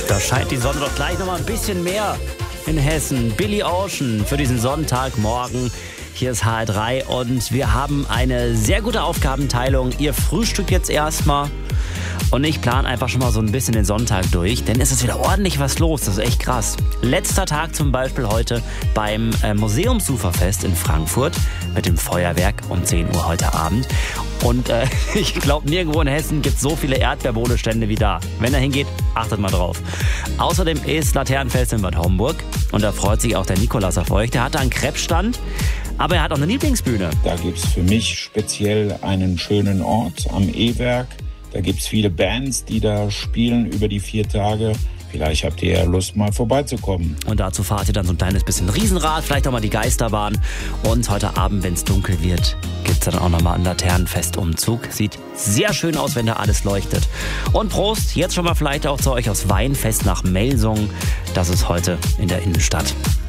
Da scheint die Sonne doch gleich noch mal ein bisschen mehr in Hessen. Billy Ocean für diesen Sonntagmorgen. Hier ist HR3 und wir haben eine sehr gute Aufgabenteilung. Ihr frühstückt jetzt erstmal und ich plane einfach schon mal so ein bisschen den Sonntag durch, denn es ist wieder ordentlich was los, das ist echt krass. Letzter Tag zum Beispiel heute beim Museumsuferfest in Frankfurt mit dem Feuerwerk um 10 Uhr heute Abend. Und ich glaube, nirgendwo in Hessen gibt es so viele Erdbeerbohnenstände wie da. Wenn er hingeht, achtet mal drauf. Außerdem ist Laternenfest in Bad Homburg und da freut sich auch der Nikolaus auf euch. Der hat da einen Crepe-Stand, aber er hat auch eine Lieblingsbühne. Da gibt es für mich speziell einen schönen Ort am E-Werk. Da gibt es viele Bands, die da spielen über die 4 Tage. Vielleicht habt ihr ja Lust, mal vorbeizukommen. Und dazu fahrt ihr dann so ein kleines bisschen Riesenrad, vielleicht auch mal die Geisterbahn. Und heute Abend, wenn es dunkel wird, gibt es dann auch nochmal einen Laternenfestumzug. Sieht sehr schön aus, wenn da alles leuchtet. Und Prost, jetzt schon mal vielleicht auch zu euch aufs Weinfest nach Melsungen. Das ist heute in der Innenstadt.